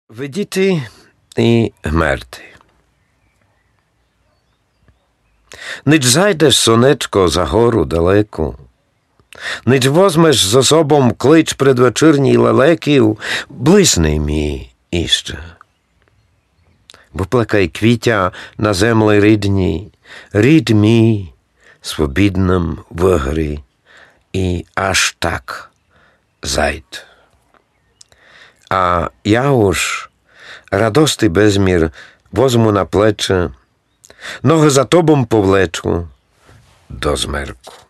Видіти і гмерти. Ніч зайдеш, сонечко, за гору далеку, ніч возьмеш з собою клич предвечірній лелеків, блисни мій іще. Виплакай квітя на землі рідні, рід мій, свобідним в грі, і аж так зайд. А я уж радости безмір возьму на плече, ноги за тобом повлечу до змерку.